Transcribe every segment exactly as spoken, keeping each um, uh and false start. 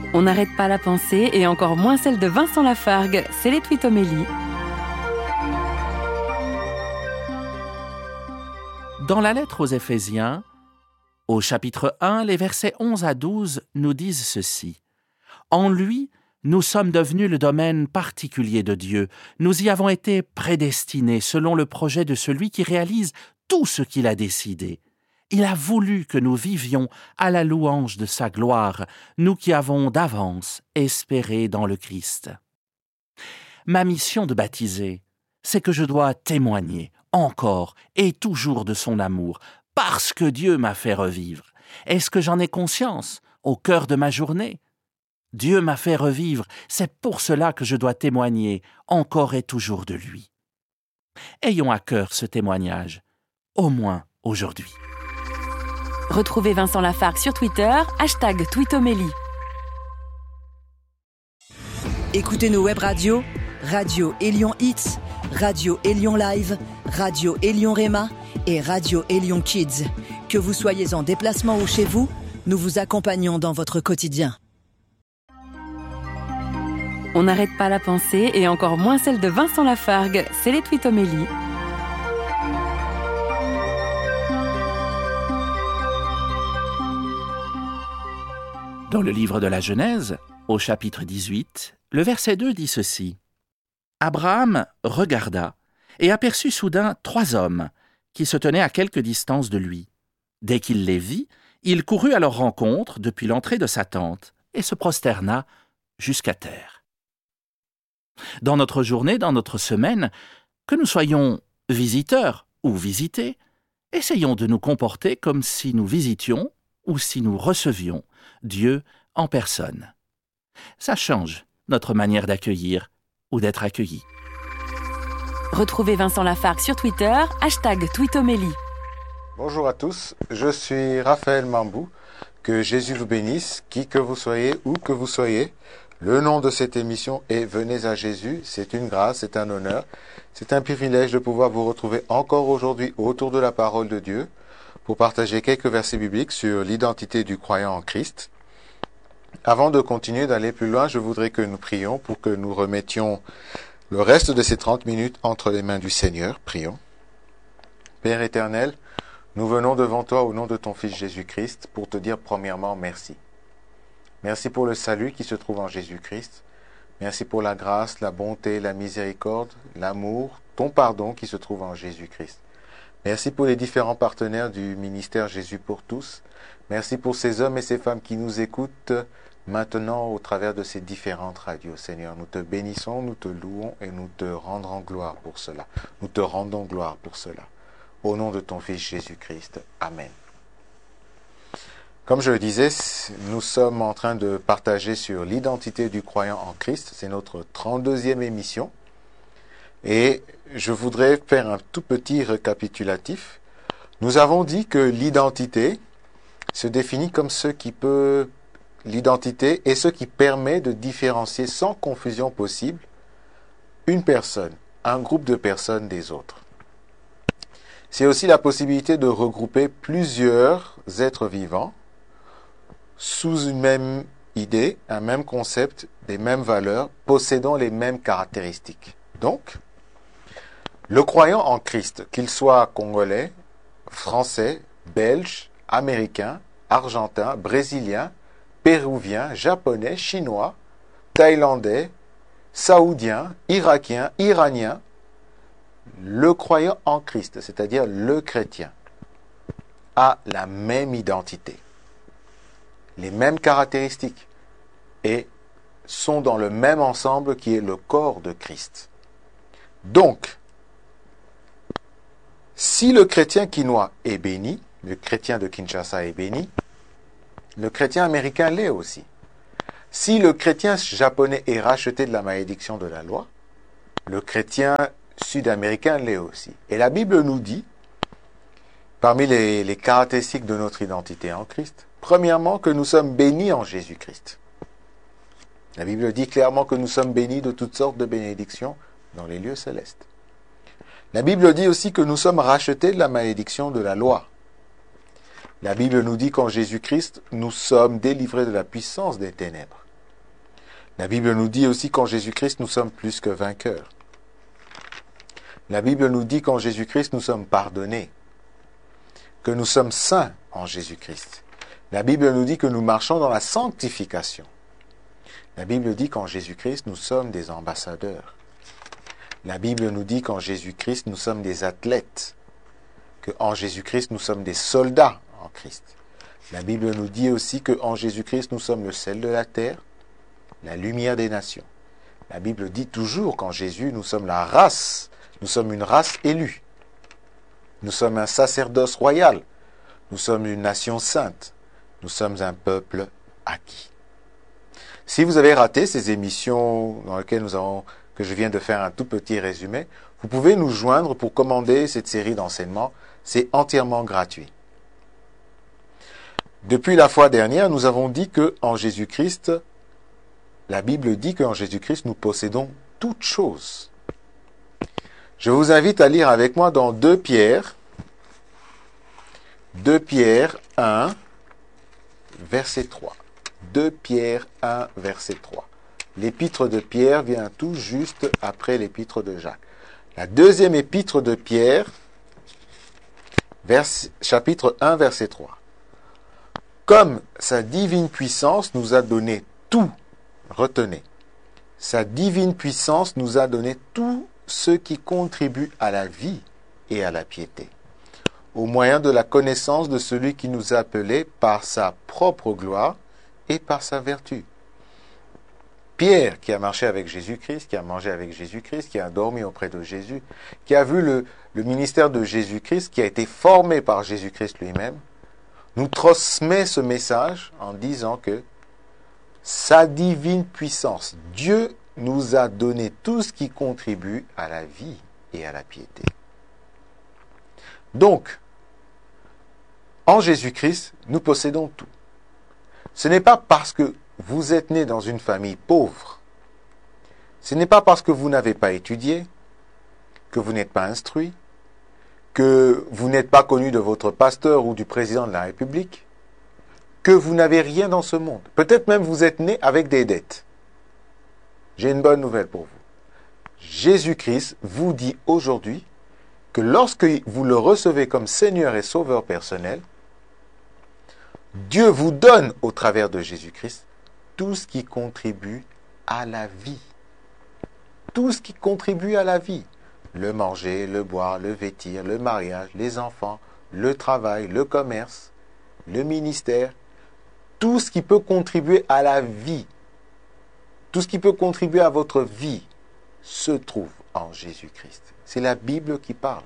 On n'arrête pas la pensée et encore moins celle de Vincent Lafargue, c'est les Twitomélie. Dans la lettre aux Éphésiens, au chapitre un, les versets onze à douze nous disent ceci. « En lui, nous sommes devenus le domaine particulier de Dieu. Nous y avons été prédestinés selon le projet de celui qui réalise tout ce qu'il a décidé. Il a voulu que nous vivions à la louange de sa gloire, nous qui avons d'avance espéré dans le Christ. » Ma mission de baptiser, c'est que je dois témoigner encore et toujours de son amour, parce que Dieu m'a fait revivre. Est-ce que j'en ai conscience au cœur de ma journée? Dieu m'a fait revivre, c'est pour cela que je dois témoigner encore et toujours de lui. Ayons à cœur ce témoignage, au moins aujourd'hui. Retrouvez Vincent Lafargue sur Twitter, hashtag Twitomélie. Écoutez nos web radios, Radio Élion Hits, Radio Élion Live, Radio Élion Réma et Radio Élion Kids. Que vous soyez en déplacement ou chez vous, nous vous accompagnons dans votre quotidien. On n'arrête pas la pensée et encore moins celle de Vincent Lafargue, c'est les Twitomélie. Dans le livre de la Genèse, au chapitre dix-huit, le verset deux dit ceci. « Abraham regarda et aperçut soudain trois hommes qui se tenaient à quelque distance de lui. Dès qu'il les vit, il courut à leur rencontre depuis l'entrée de sa tente et se prosterna jusqu'à terre. » Dans notre journée, dans notre semaine, que nous soyons visiteurs ou visités, essayons de nous comporter comme si nous visitions ou si nous recevions Dieu en personne. Ça change notre manière d'accueillir ou d'être accueilli. Retrouvez Vincent Lafargue sur Twitter, hashtag Twitomélie. Bonjour à tous, je suis Raphaël Mambou. Que Jésus vous bénisse, qui que vous soyez, où que vous soyez. Le nom de cette émission est Venez à Jésus. C'est une grâce, c'est un honneur, c'est un privilège de pouvoir vous retrouver encore aujourd'hui autour de la parole de Dieu pour partager quelques versets bibliques sur l'identité du croyant en Christ. Avant de continuer d'aller plus loin, je voudrais que nous prions pour que nous remettions le reste de ces trente minutes entre les mains du Seigneur. Prions. Père éternel, nous venons devant toi au nom de ton Fils Jésus-Christ pour te dire premièrement merci. Merci pour le salut qui se trouve en Jésus-Christ. Merci pour la grâce, la bonté, la miséricorde, l'amour, ton pardon qui se trouve en Jésus-Christ. Merci pour les différents partenaires du ministère Jésus pour tous. Merci pour ces hommes et ces femmes qui nous écoutent maintenant au travers de ces différentes radios. Seigneur, nous te bénissons, nous te louons et nous te rendons gloire pour cela. Nous te rendons gloire pour cela. Au nom de ton Fils Jésus-Christ. Amen. Comme je le disais, nous sommes en train de partager sur l'identité du croyant en Christ. C'est notre trente-deuxième émission. Et je voudrais faire un tout petit récapitulatif. Nous avons dit que l'identité se définit comme ce qui peut, l'identité est ce qui permet de différencier sans confusion possible une personne, un groupe de personnes des autres. C'est aussi la possibilité de regrouper plusieurs êtres vivants sous une même idée, un même concept, des mêmes valeurs, possédant les mêmes caractéristiques. Donc, le croyant en Christ, qu'il soit congolais, français, belge, américain, argentin, brésilien, péruvien, japonais, chinois, thaïlandais, saoudien, irakien, iranien, le croyant en Christ, c'est-à-dire le chrétien, a la même identité, les mêmes caractéristiques et sont dans le même ensemble qui est le corps de Christ. Donc, si le chrétien quinois est béni, le chrétien de Kinshasa est béni, le chrétien américain l'est aussi. Si le chrétien japonais est racheté de la malédiction de la loi, le chrétien sud-américain l'est aussi. Et la Bible nous dit, parmi les, les caractéristiques de notre identité en Christ, premièrement que nous sommes bénis en Jésus-Christ. La Bible dit clairement que nous sommes bénis de toutes sortes de bénédictions dans les lieux célestes. La Bible dit aussi que nous sommes rachetés de la malédiction de la loi. La Bible nous dit qu'en Jésus-Christ, nous sommes délivrés de la puissance des ténèbres. La Bible nous dit aussi qu'en Jésus-Christ, nous sommes plus que vainqueurs. La Bible nous dit qu'en Jésus-Christ, nous sommes pardonnés, que nous sommes saints en Jésus-Christ. La Bible nous dit que nous marchons dans la sanctification. La Bible dit qu'en Jésus-Christ, nous sommes des ambassadeurs. La Bible nous dit qu'en Jésus-Christ, nous sommes des athlètes, qu'en Jésus-Christ, nous sommes des soldats en Christ. La Bible nous dit aussi qu'en Jésus-Christ, nous sommes le sel de la terre, la lumière des nations. La Bible dit toujours qu'en Jésus, nous sommes la race, nous sommes une race élue. Nous sommes un sacerdoce royal. Nous sommes une nation sainte. Nous sommes un peuple acquis. Si vous avez raté ces émissions dans lesquelles nous avons, que je viens de faire un tout petit résumé, vous pouvez nous joindre pour commander cette série d'enseignements. C'est entièrement gratuit. Depuis la fois dernière, nous avons dit qu'en Jésus-Christ, la Bible dit qu'en Jésus-Christ, nous possédons toutes choses. Je vous invite à lire avec moi dans deux Pierre, deux Pierre un, verset trois. deux Pierre un, verset trois. L'épître de Pierre vient tout juste après l'épître de Jacques. La deuxième épître de Pierre, vers, chapitre un, verset trois. Comme sa divine puissance nous a donné tout, retenez, sa divine puissance nous a donné tout ce qui contribue à la vie et à la piété, au moyen de la connaissance de celui qui nous a appelés par sa propre gloire et par sa vertu. Pierre, qui a marché avec Jésus-Christ, qui a mangé avec Jésus-Christ, qui a dormi auprès de Jésus, qui a vu le, le ministère de Jésus-Christ, qui a été formé par Jésus-Christ lui-même, nous transmet ce message en disant que sa divine puissance, Dieu nous a donné tout ce qui contribue à la vie et à la piété. Donc, en Jésus-Christ, nous possédons tout. Ce n'est pas parce que vous êtes né dans une famille pauvre, ce n'est pas parce que vous n'avez pas étudié, que vous n'êtes pas instruit, que vous n'êtes pas connu de votre pasteur ou du président de la République, que vous n'avez rien dans ce monde. Peut-être même vous êtes né avec des dettes. J'ai une bonne nouvelle pour vous. Jésus-Christ vous dit aujourd'hui que lorsque vous le recevez comme Seigneur et Sauveur personnel, Dieu vous donne au travers de Jésus-Christ tout ce qui contribue à la vie. Tout ce qui contribue à la vie. Le manger, le boire, le vêtir, le mariage, les enfants, le travail, le commerce, le ministère. Tout ce qui peut contribuer à la vie. Tout ce qui peut contribuer à votre vie se trouve en Jésus-Christ. C'est la Bible qui parle.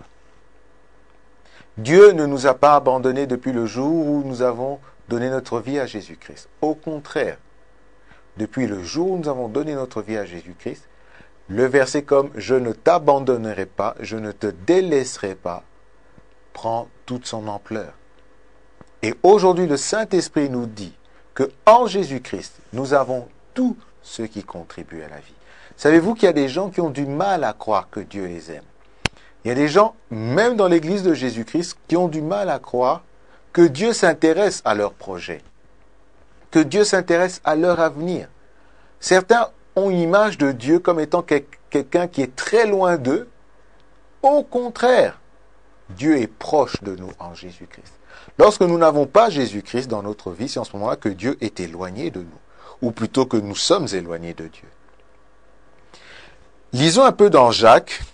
Dieu ne nous a pas abandonnés depuis le jour où nous avons donné notre vie à Jésus-Christ. Au contraire, depuis le jour où nous avons donné notre vie à Jésus-Christ, le verset comme « Je ne t'abandonnerai pas, je ne te délaisserai pas » prend toute son ampleur. Et aujourd'hui, le Saint-Esprit nous dit que en Jésus-Christ, nous avons tout ce qui contribue à la vie. Savez-vous qu'il y a des gens qui ont du mal à croire que Dieu les aime? Il y a des gens, même dans l'Église de Jésus-Christ, qui ont du mal à croire que Dieu s'intéresse à leurs projets, que Dieu s'intéresse à leur avenir. Certains ont une image de Dieu comme étant quel- quelqu'un qui est très loin d'eux. Au contraire, Dieu est proche de nous en Jésus-Christ. Lorsque nous n'avons pas Jésus-Christ dans notre vie, c'est en ce moment-là que Dieu est éloigné de nous, ou plutôt que nous sommes éloignés de Dieu. Lisons un peu dans Jacques,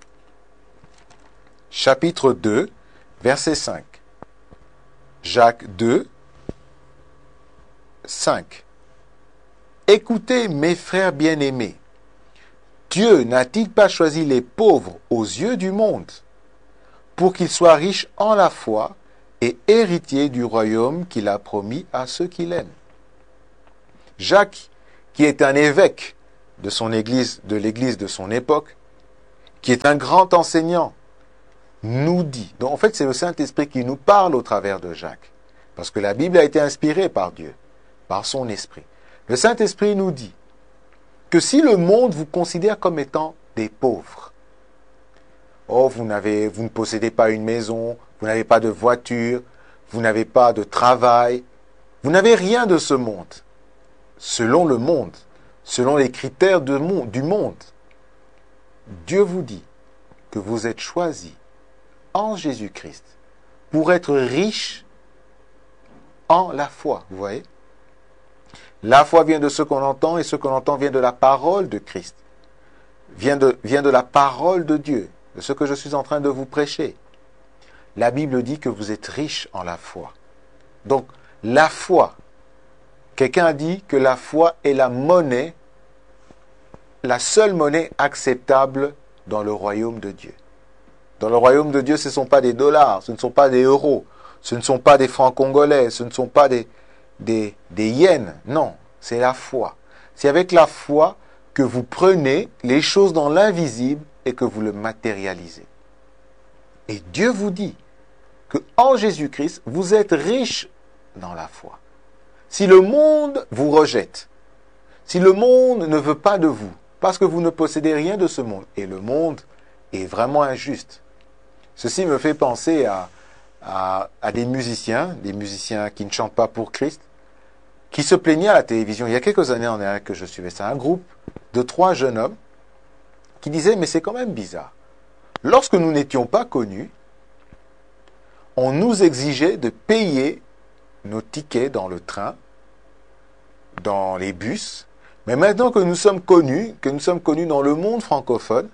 chapitre deux, verset cinq. Jacques deux, cinq. Écoutez, mes frères bien-aimés, Dieu n'a-t-il pas choisi les pauvres aux yeux du monde pour qu'ils soient riches en la foi et héritiers du royaume qu'il a promis à ceux qui l'aiment? Jacques, qui est un évêque de son église, de l'église de son époque, qui est un grand enseignant, nous dit, donc en fait c'est le Saint-Esprit qui nous parle au travers de Jacques, parce que la Bible a été inspirée par Dieu, par son esprit. Le Saint-Esprit nous dit que si le monde vous considère comme étant des pauvres, oh, vous n'avez, vous ne possédez pas une maison, vous n'avez pas de voiture, vous n'avez pas de travail, vous n'avez rien de ce monde. Selon le monde, selon les critères de mon- du monde. Dieu vous dit que vous êtes choisis en Jésus-Christ pour être riches en la foi. Vous voyez? La foi vient de ce qu'on entend et ce qu'on entend vient de la parole de Christ. Vient de, vient de la parole de Dieu, de ce que je suis en train de vous prêcher. La Bible dit que vous êtes riches en la foi. Donc, la foi, quelqu'un a dit que la foi est la monnaie, la seule monnaie acceptable dans le royaume de Dieu. Dans le royaume de Dieu, ce ne sont pas des dollars, ce ne sont pas des euros, ce ne sont pas des francs congolais, ce ne sont pas des, des, des yens. Non, c'est la foi. C'est avec la foi que vous prenez les choses dans l'invisible et que vous le matérialisez. Et Dieu vous dit que en Jésus-Christ, vous êtes riches dans la foi. Si le monde vous rejette, si le monde ne veut pas de vous, parce que vous ne possédez rien de ce monde, et le monde est vraiment injuste. Ceci me fait penser à, à, à des musiciens, des musiciens qui ne chantent pas pour Christ, qui se plaignaient à la télévision. Il y a quelques années en arrière que je suivais ça, un groupe de trois jeunes hommes qui disaient « mais c'est quand même bizarre. Lorsque nous n'étions pas connus, on nous exigeait de payer nos tickets dans le train, dans les bus, mais maintenant que nous sommes connus, que nous sommes connus dans le monde francophone,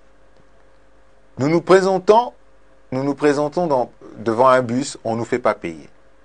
nous nous présentons, nous nous présentons dans, devant un bus, on ne nous fait pas payer.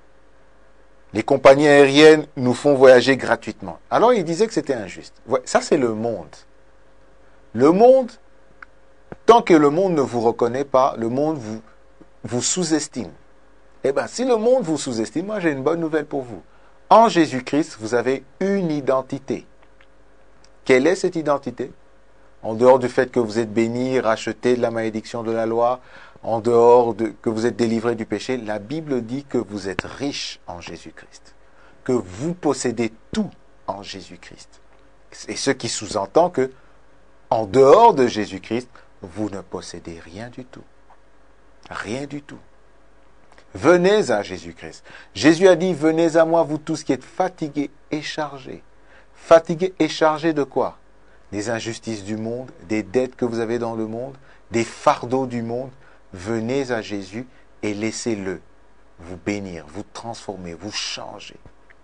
Les compagnies aériennes nous font voyager gratuitement. » Alors il disait que c'était injuste. Ouais, ça c'est le monde. Le monde, tant que le monde ne vous reconnaît pas, le monde vous, vous sous-estime. Eh bien, si le monde vous sous-estime, moi j'ai une bonne nouvelle pour vous. En Jésus-Christ, vous avez une identité. Quelle est cette identité? En dehors du fait que vous êtes béni, racheté de la malédiction de la loi, en dehors de que vous êtes délivré du péché, la Bible dit que vous êtes riche en Jésus-Christ, que vous possédez tout en Jésus-Christ. Et ce qui sous-entend que, en dehors de Jésus-Christ, vous ne possédez rien du tout. Rien du tout. Venez à Jésus-Christ. Jésus a dit, venez à moi, vous tous qui êtes fatigués et chargés. Fatigués et chargés de quoi? Des injustices du monde, des dettes que vous avez dans le monde, des fardeaux du monde. Venez à Jésus et laissez-le vous bénir, vous transformer, vous changer.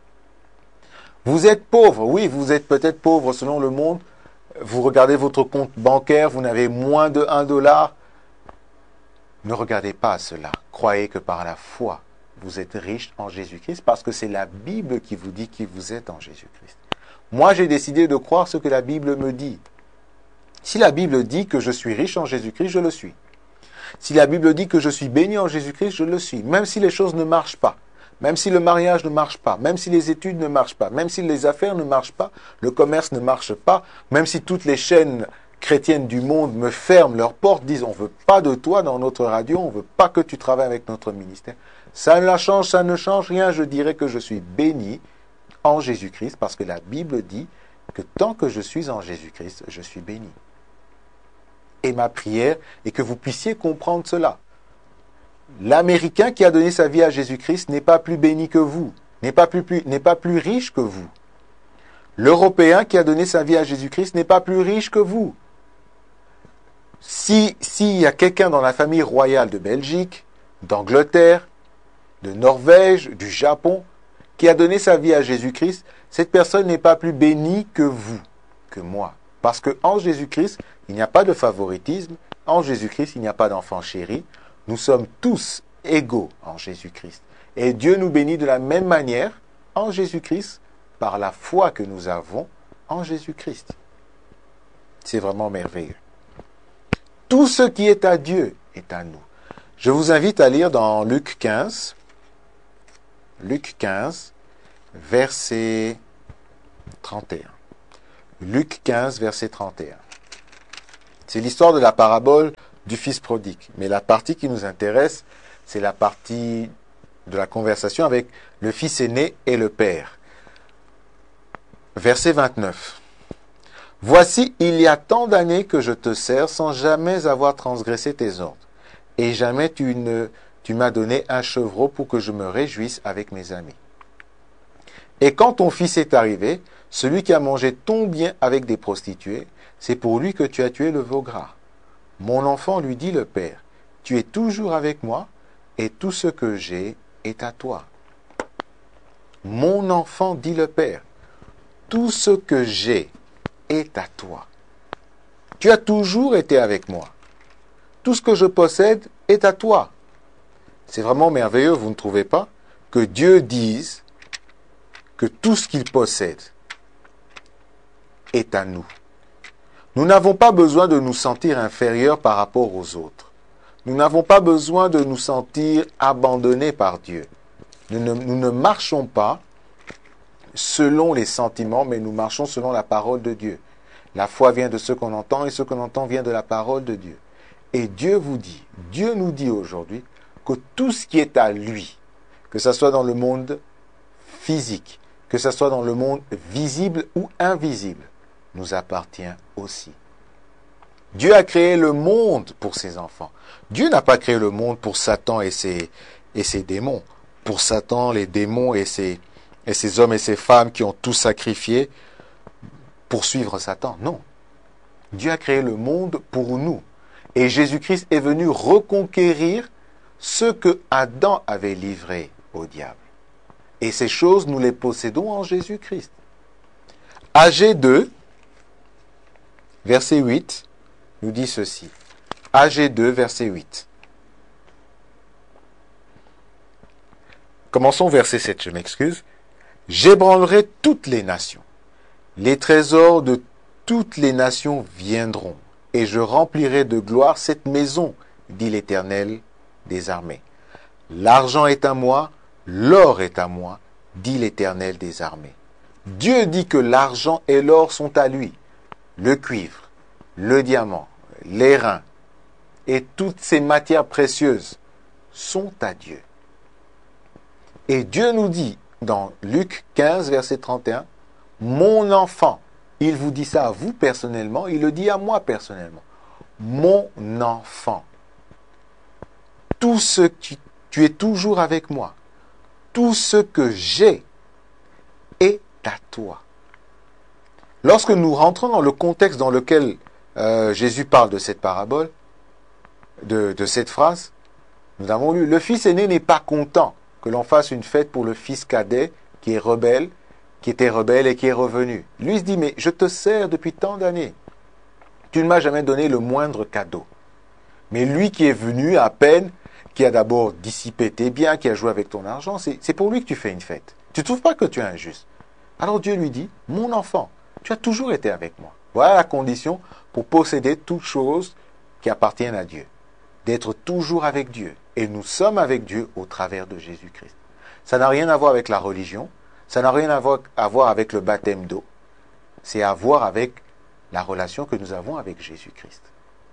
Vous êtes pauvre, oui, vous êtes peut-être pauvre selon le monde. Vous regardez votre compte bancaire, vous n'avez moins de un dollar. Ne regardez pas à cela. Croyez que par la foi, vous êtes riche en Jésus-Christ parce que c'est la Bible qui vous dit qui vous êtes en Jésus-Christ. Moi, j'ai décidé de croire ce que la Bible me dit. Si la Bible dit que je suis riche en Jésus-Christ, je le suis. Si la Bible dit que je suis béni en Jésus-Christ, je le suis. Même si les choses ne marchent pas, même si le mariage ne marche pas, même si les études ne marchent pas, même si les affaires ne marchent pas, le commerce ne marche pas, même si toutes les chaînes chrétiennes du monde me ferment leurs portes, disent on ne veut pas de toi dans notre radio, on ne veut pas que tu travailles avec notre ministère. Ça ne la change, ça ne change rien, je dirais que je suis béni en Jésus-Christ parce que la Bible dit que tant que je suis en Jésus-Christ, je suis béni. Et ma prière est que vous puissiez comprendre cela. L'Américain qui a donné sa vie à Jésus-Christ n'est pas plus béni que vous, n'est pas plus, plus, n'est pas plus riche que vous. L'Européen qui a donné sa vie à Jésus-Christ n'est pas plus riche que vous. Si, s'il y a quelqu'un dans la famille royale de Belgique, d'Angleterre, de Norvège, du Japon, qui a donné sa vie à Jésus-Christ, cette personne n'est pas plus bénie que vous, que moi. Parce qu'en Jésus-Christ, il n'y a pas de favoritisme. En Jésus-Christ, il n'y a pas d'enfant chéri. Nous sommes tous égaux en Jésus-Christ. Et Dieu nous bénit de la même manière en Jésus-Christ par la foi que nous avons en Jésus-Christ. C'est vraiment merveilleux. Tout ce qui est à Dieu est à nous. Je vous invite à lire dans Luc quinze, Luc quinze, verset trente et un. Luc quinze, verset trente et un. C'est l'histoire de la parabole du fils prodigue. Mais la partie qui nous intéresse, c'est la partie de la conversation avec le fils aîné et le père. Verset vingt-neuf. « Voici, il y a tant d'années que je te sers sans jamais avoir transgressé tes ordres. Et jamais tu, ne, tu m'as donné un chevreau pour que je me réjouisse avec mes amis. Et quand ton fils est arrivé, celui qui a mangé ton bien avec des prostituées, c'est pour lui que tu as tué le veau gras. Mon enfant, lui dit le père, tu es toujours avec moi, et tout ce que j'ai est à toi. Mon enfant, dit le père, tout ce que j'ai est à toi. Tu as toujours été avec moi. Tout ce que je possède est à toi. C'est vraiment merveilleux, vous ne trouvez pas, que Dieu dise que tout ce qu'il possède est à nous. Nous n'avons pas besoin de nous sentir inférieurs par rapport aux autres. Nous n'avons pas besoin de nous sentir abandonnés par Dieu. Nous ne, nous ne marchons pas selon les sentiments, mais nous marchons selon la parole de Dieu. La foi vient de ce qu'on entend et ce qu'on entend vient de la parole de Dieu. Et Dieu vous dit, Dieu nous dit aujourd'hui que tout ce qui est à lui, que ce soit dans le monde physique, que ce soit dans le monde visible ou invisible, nous appartient aussi. Dieu a créé le monde pour ses enfants. Dieu n'a pas créé le monde pour Satan et ses, et ses démons. Pour Satan, les démons et ses, et ses hommes et ses femmes qui ont tout sacrifié pour suivre Satan. Non. Dieu a créé le monde pour nous. Et Jésus-Christ est venu reconquérir ce que Adam avait livré au diable. Et ces choses, nous les possédons en Jésus-Christ. Agé deux, verset huit, nous dit ceci. Agé deux, verset huit. Commençons verset sept, je m'excuse. J'ébranlerai toutes les nations. Les trésors de toutes les nations viendront, et je remplirai de gloire cette maison, dit l'Éternel des armées. L'argent est à moi, l'or est à moi, dit l'Éternel des armées. Dieu dit que l'argent et l'or sont à lui. Le cuivre, le diamant, l'airain et toutes ces matières précieuses sont à Dieu. Et Dieu nous dit dans Luc quinze, verset trente et un, « Mon enfant », il vous dit ça à vous personnellement, il le dit à moi personnellement. « Mon enfant, tout ce qui, tu es toujours avec moi, tout ce que j'ai est à toi. » Lorsque nous rentrons dans le contexte dans lequel euh, Jésus parle de cette parabole, de, de cette phrase, nous avons lu, le fils aîné n'est pas content que l'on fasse une fête pour le fils cadet qui est rebelle, qui était rebelle et qui est revenu. Lui se dit, mais je te sers depuis tant d'années. Tu ne m'as jamais donné le moindre cadeau. Mais lui qui est venu à peine, qui a d'abord dissipé tes biens, qui a joué avec ton argent, c'est, c'est pour lui que tu fais une fête. Tu ne trouves pas que tu es injuste. Alors Dieu lui dit, mon enfant, tu as toujours été avec moi. Voilà la condition pour posséder toutes choses qui appartiennent à Dieu. D'être toujours avec Dieu. Et nous sommes avec Dieu au travers de Jésus-Christ. Ça n'a rien à voir avec la religion. Ça n'a rien à voir, à voir avec le baptême d'eau. C'est à voir avec la relation que nous avons avec Jésus-Christ.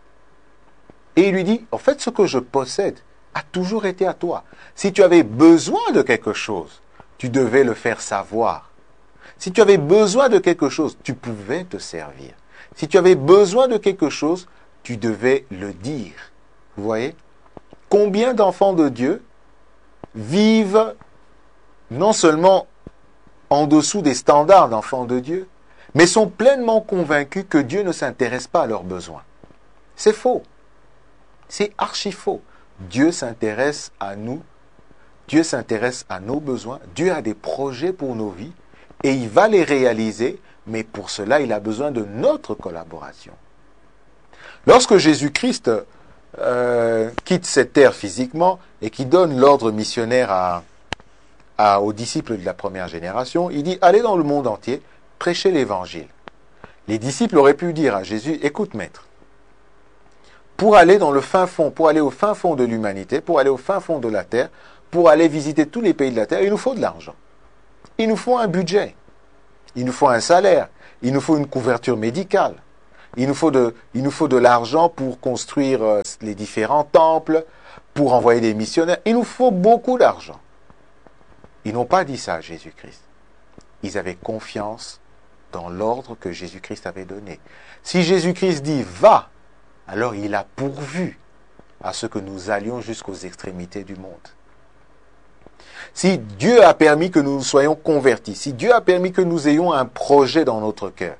Et il lui dit, en fait, ce que je possède a toujours été à toi. Si tu avais besoin de quelque chose, tu devais le faire savoir. Si tu avais besoin de quelque chose, tu pouvais te servir. Si tu avais besoin de quelque chose, tu devais le dire. Vous voyez ? Combien d'enfants de Dieu vivent non seulement en dessous des standards d'enfants de Dieu, mais sont pleinement convaincus que Dieu ne s'intéresse pas à leurs besoins. C'est faux. C'est archi faux. Dieu s'intéresse à nous. Dieu s'intéresse à nos besoins. Dieu a des projets pour nos vies et il va les réaliser, mais pour cela, il a besoin de notre collaboration. Lorsque Jésus-Christ euh, quitte cette terre physiquement et qui donne l'ordre missionnaire à, à, aux disciples de la première génération, il dit « Allez dans le monde entier, prêchez l'évangile ». Les disciples auraient pu dire à Jésus « Écoute, maître, pour aller dans le fin fond, pour aller au fin fond de l'humanité, pour aller au fin fond de la terre, pour aller visiter tous les pays de la terre, il nous faut de l'argent. Il nous faut un budget, il nous faut un salaire, il nous faut une couverture médicale, il nous faut de, il nous faut de l'argent pour construire euh, les différents temples, pour envoyer des missionnaires. Il nous faut beaucoup d'argent. » Ils n'ont pas dit ça à Jésus-Christ. Ils avaient confiance dans l'ordre que Jésus-Christ avait donné. Si Jésus-Christ dit « va », alors il a pourvu à ce que nous allions jusqu'aux extrémités du monde. Si Dieu a permis que nous soyons convertis, si Dieu a permis que nous ayons un projet dans notre cœur,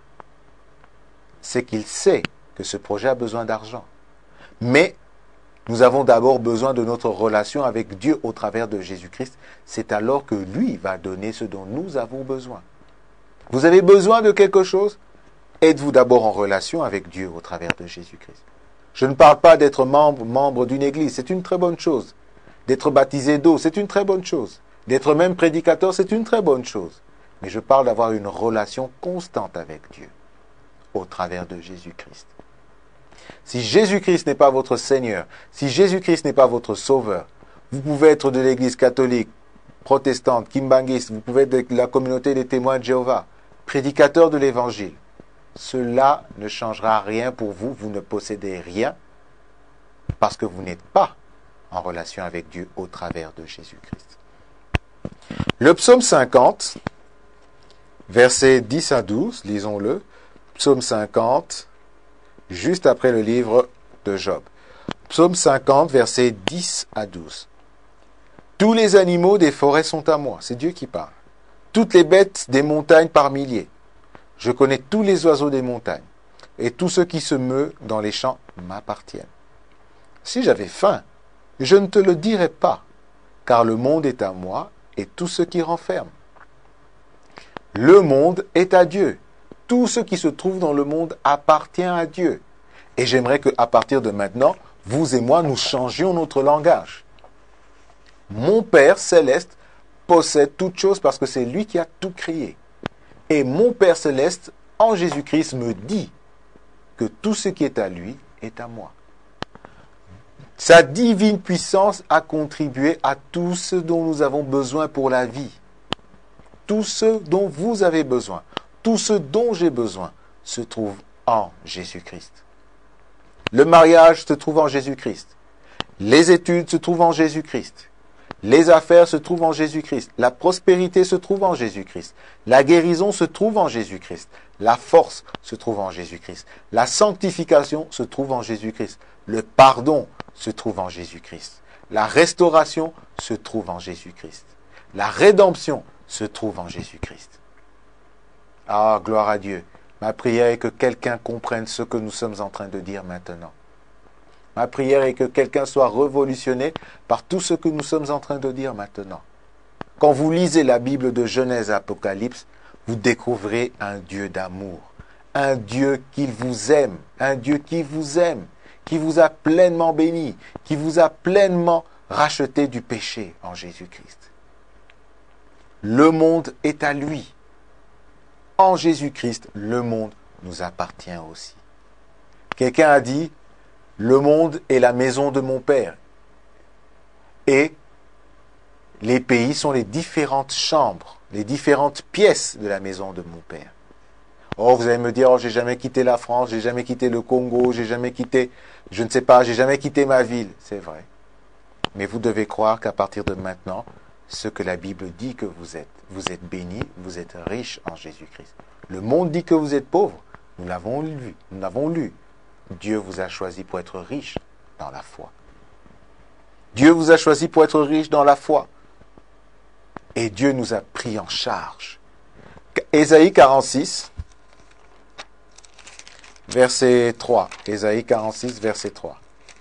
c'est qu'il sait que ce projet a besoin d'argent. Mais nous avons d'abord besoin de notre relation avec Dieu au travers de Jésus-Christ. C'est alors que lui va donner ce dont nous avons besoin. Vous avez besoin de quelque chose? Êtes-vous d'abord en relation avec Dieu au travers de Jésus-Christ? Je ne parle pas d'être membre, membre d'une église, c'est une très bonne chose. D'être baptisé d'eau, c'est une très bonne chose. D'être même prédicateur, c'est une très bonne chose. Mais je parle d'avoir une relation constante avec Dieu au travers de Jésus-Christ. Si Jésus-Christ n'est pas votre Seigneur, si Jésus-Christ n'est pas votre Sauveur, vous pouvez être de l'église catholique, protestante, kimbangiste, vous pouvez être de la communauté des témoins de Jéhovah, prédicateur de l'Évangile. Cela ne changera rien pour vous, vous ne possédez rien, parce que vous n'êtes pas en relation avec Dieu au travers de Jésus-Christ. Le psaume cinquante, versets dix à douze, lisons-le. Psaume cinquante, juste après le livre de Job. Psaume cinquante, versets dix à douze. Tous les animaux des forêts sont à moi, c'est Dieu qui parle. Toutes les bêtes des montagnes par milliers. Je connais tous les oiseaux des montagnes, et tous ceux qui se meuvent dans les champs m'appartiennent. Si j'avais faim, je ne te le dirais pas, car le monde est à moi et tout ce qui renferme. Le monde est à Dieu. Tout ce qui se trouve dans le monde appartient à Dieu. Et j'aimerais qu'à partir de maintenant, vous et moi, nous changions notre langage. Mon Père céleste possède toutes choses parce que c'est lui qui a tout créé. Et mon Père céleste, en Jésus-Christ, me dit que tout ce qui est à lui est à moi. Sa divine puissance a contribué à tout ce dont nous avons besoin pour la vie. Tout ce dont vous avez besoin, tout ce dont j'ai besoin, se trouve en Jésus-Christ. Le mariage se trouve en Jésus-Christ. Les études se trouvent en Jésus-Christ. Les affaires se trouvent en Jésus-Christ. La prospérité se trouve en Jésus-Christ. La guérison se trouve en Jésus-Christ. La force se trouve en Jésus-Christ. La sanctification se trouve en Jésus-Christ. Le pardon se trouve en Jésus-Christ. La restauration se trouve en Jésus-Christ. La rédemption se trouve en Jésus-Christ. Ah, gloire à Dieu. Ma prière est que quelqu'un comprenne ce que nous sommes en train de dire maintenant. Ma prière est que quelqu'un soit révolutionné par tout ce que nous sommes en train de dire maintenant. Quand vous lisez la Bible de Genèse à Apocalypse, vous découvrez un Dieu d'amour, un Dieu qui vous aime, un Dieu qui vous aime, qui vous a pleinement béni, qui vous a pleinement racheté du péché en Jésus-Christ. Le monde est à lui. En Jésus-Christ, le monde nous appartient aussi. Quelqu'un a dit, le monde est la maison de mon Père. Et les pays sont les différentes chambres, les différentes pièces de la maison de mon Père. Oh, vous allez me dire, oh, j'ai jamais quitté la France, j'ai jamais quitté le Congo, j'ai jamais quitté, je ne sais pas, j'ai jamais quitté ma ville. C'est vrai. Mais vous devez croire qu'à partir de maintenant, ce que la Bible dit que vous êtes, vous êtes béni, vous êtes riche en Jésus-Christ. Le monde dit que vous êtes pauvre. Nous l'avons lu, nous l'avons lu. Dieu vous a choisi pour être riche dans la foi. Dieu vous a choisi pour être riche dans la foi. Et Dieu nous a pris en charge. Ésaïe quarante-six, verset trois. Ésaïe quarante-six, verset trois.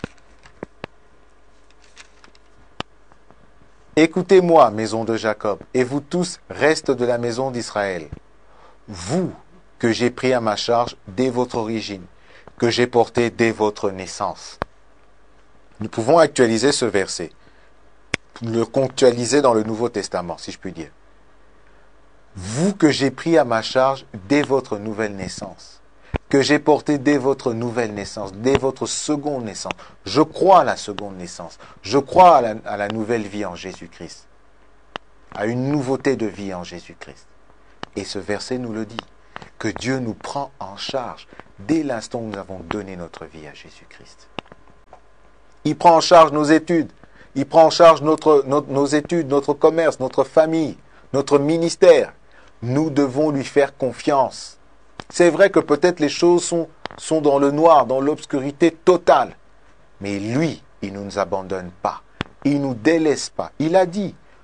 Écoutez-moi, maison de Jacob, et vous tous, restes de la maison d'Israël. Vous, que j'ai pris à ma charge dès votre origine, que j'ai porté dès votre naissance. Nous pouvons actualiser ce verset, le contextualiser dans le Nouveau Testament, si je puis dire. Vous que j'ai pris à ma charge dès votre nouvelle naissance, que j'ai porté dès votre nouvelle naissance, dès votre seconde naissance. Je crois à la seconde naissance, je crois à la, à la nouvelle vie en Jésus-Christ, à une nouveauté de vie en Jésus-Christ. Et ce verset nous le dit, que Dieu nous prend en charge dès l'instant où nous avons donné notre vie à Jésus-Christ. Il prend en charge nos études, il prend en charge notre, notre, nos études, notre commerce, notre famille, notre ministère. Nous devons lui faire confiance. C'est vrai que peut-être les choses sont, sont dans le noir, dans l'obscurité totale. Mais lui, il ne nous abandonne pas. Il ne nous délaisse pas. Il a dit,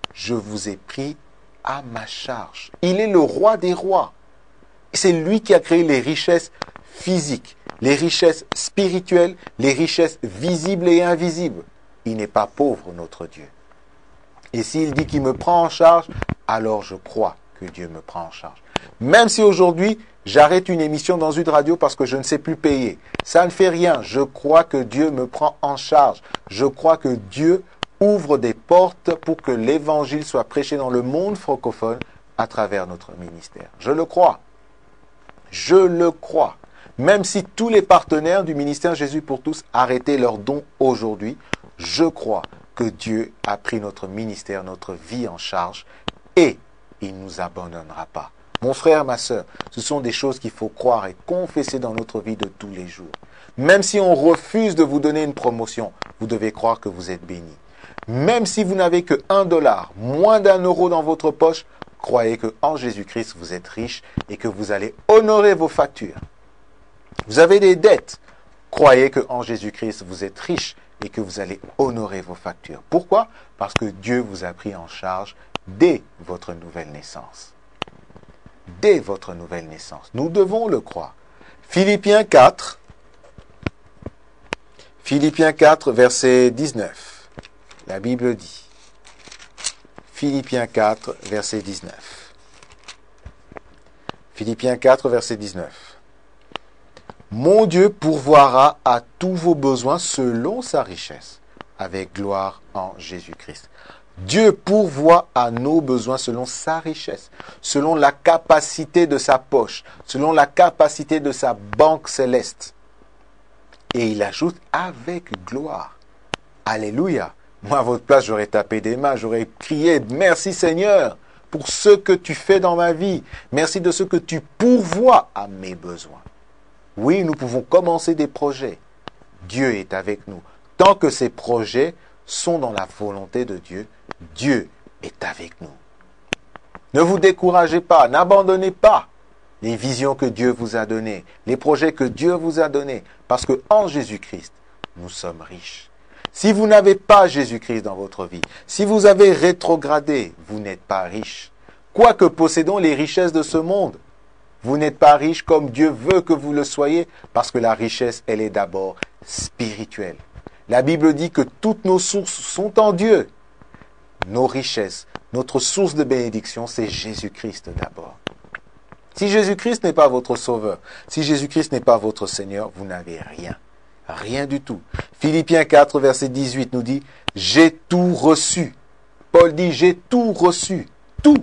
je vous ai pris à ma charge. Il est le roi des rois. C'est lui qui a créé les richesses physiques, les richesses spirituelles, les richesses visibles et invisibles. Il n'est pas pauvre, notre Dieu. Et s'il dit qu'il me prend en charge, alors je crois que Dieu me prend en charge. Même si aujourd'hui, j'arrête une émission dans une radio parce que je ne sais plus payer. Ça ne fait rien. Je crois que Dieu me prend en charge. Je crois que Dieu ouvre des portes pour que l'évangile soit prêché dans le monde francophone à travers notre ministère. Je le crois. Je le crois. Même si tous les partenaires du ministère Jésus pour tous arrêtaient leurs dons aujourd'hui, je crois que Dieu a pris notre ministère, notre vie en charge et il ne nous abandonnera pas. Mon frère, ma sœur, ce sont des choses qu'il faut croire et confesser dans notre vie de tous les jours. Même si on refuse de vous donner une promotion, vous devez croire que vous êtes béni. Même si vous n'avez que un dollar, moins d'un euro dans votre poche, croyez qu'en Jésus-Christ, vous êtes riche et que vous allez honorer vos factures. Vous avez des dettes, croyez qu'en Jésus-Christ, vous êtes riche et que vous allez honorer vos factures. Pourquoi? Parce que Dieu vous a pris en charge dès votre nouvelle naissance. Dès votre nouvelle naissance. Nous devons le croire. Philippiens quatre, Philippiens quatre, verset dix-neuf. La Bible dit, Philippiens quatre, verset dix-neuf. Philippiens quatre, verset dix-neuf. Mon Dieu pourvoira à tous vos besoins selon sa richesse, avec gloire en Jésus-Christ. Dieu pourvoit à nos besoins selon sa richesse, selon la capacité de sa poche, selon la capacité de sa banque céleste. Et il ajoute avec gloire. Alléluia. Moi, à votre place, j'aurais tapé des mains, j'aurais crié « Merci Seigneur pour ce que tu fais dans ma vie. Merci de ce que tu pourvois à mes besoins. » Oui, nous pouvons commencer des projets. Dieu est avec nous. Tant que ces projets sont dans la volonté de Dieu, Dieu est avec nous. Ne vous découragez pas, n'abandonnez pas les visions que Dieu vous a données, les projets que Dieu vous a donnés, parce que en Jésus-Christ, nous sommes riches. Si vous n'avez pas Jésus-Christ dans votre vie, si vous avez rétrogradé, vous n'êtes pas riche. Quoique possédons les richesses de ce monde, vous n'êtes pas riche comme Dieu veut que vous le soyez, parce que la richesse, elle est d'abord spirituelle. La Bible dit que toutes nos sources sont en Dieu. Nos richesses, notre source de bénédiction, c'est Jésus-Christ d'abord. Si Jésus-Christ n'est pas votre sauveur, si Jésus-Christ n'est pas votre Seigneur, vous n'avez rien. Rien du tout. Philippiens quatre, verset dix-huit nous dit, « J'ai tout reçu. » Paul dit, « J'ai tout reçu. » Tout.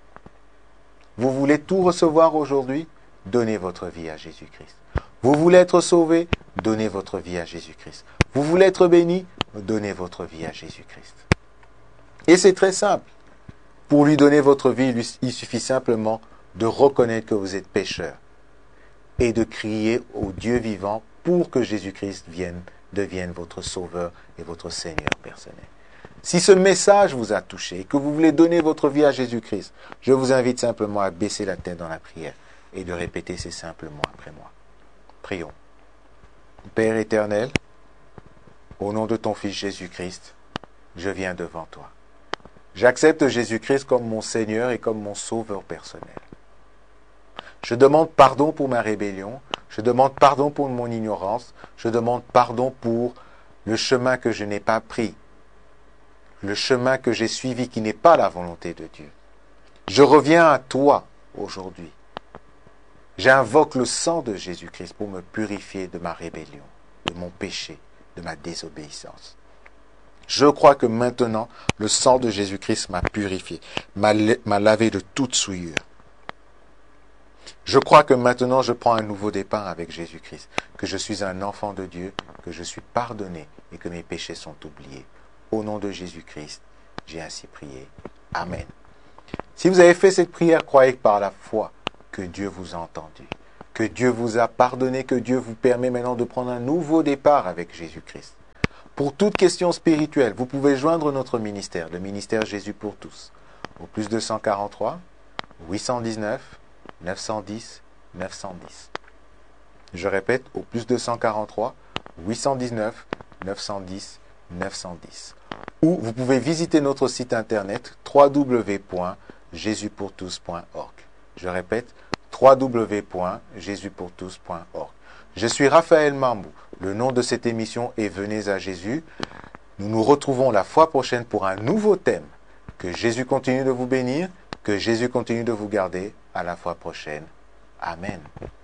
Vous voulez tout recevoir aujourd'hui? Donnez votre vie à Jésus-Christ. Vous voulez être sauvé? Donnez votre vie à Jésus-Christ. Vous voulez être béni? Donnez votre vie à Jésus-Christ. Et c'est très simple. Pour lui donner votre vie, il suffit simplement de reconnaître que vous êtes pécheur et de crier au Dieu vivant pour que Jésus-Christ vienne, devienne votre sauveur et votre Seigneur personnel. Si ce message vous a touché et que vous voulez donner votre vie à Jésus-Christ, je vous invite simplement à baisser la tête dans la prière et de répéter ces simples mots après moi. Prions. Père éternel, au nom de ton Fils Jésus-Christ, je viens devant toi. J'accepte Jésus-Christ comme mon Seigneur et comme mon Sauveur personnel. Je demande pardon pour ma rébellion, je demande pardon pour mon ignorance, je demande pardon pour le chemin que je n'ai pas pris, le chemin que j'ai suivi qui n'est pas la volonté de Dieu. Je reviens à toi aujourd'hui. J'invoque le sang de Jésus-Christ pour me purifier de ma rébellion, de mon péché, de ma désobéissance. Je crois que maintenant, le sang de Jésus-Christ m'a purifié, m'a lavé de toute souillure. Je crois que maintenant, je prends un nouveau départ avec Jésus-Christ, que je suis un enfant de Dieu, que je suis pardonné et que mes péchés sont oubliés. Au nom de Jésus-Christ, j'ai ainsi prié. Amen. Si vous avez fait cette prière, croyez par la foi que Dieu vous a entendu, que Dieu vous a pardonné, que Dieu vous permet maintenant de prendre un nouveau départ avec Jésus-Christ. Pour toute question spirituelle, vous pouvez joindre notre ministère, le ministère Jésus pour tous, au plus deux cent quarante-trois, huit cent dix-neuf, neuf cent dix, neuf cent dix. Je répète, au plus deux cent quarante-trois, huit cent dix-neuf, neuf cent dix, neuf cent dix. Ou vous pouvez visiter notre site internet w w w point jésus pour tous point org. Je répète, w w w point jésus pour tous point org. Je suis Raphaël Mambou. Le nom de cette émission est Venez à Jésus. Nous nous retrouvons la fois prochaine pour un nouveau thème. Que Jésus continue de vous bénir, que Jésus continue de vous garder. À la fois prochaine. Amen.